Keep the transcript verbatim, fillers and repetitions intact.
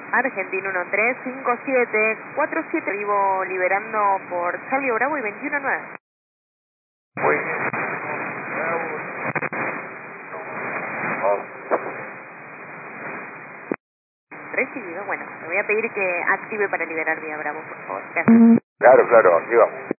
Argentina uno tres cinco siete cuatro siete, vivo liberando por Charlie Bravo y veintiuno nueve. Muy bien. Recibido, bueno, le voy a pedir que active para liberar vía Bravo, por favor. Gracias. Claro, claro, aquí vamos.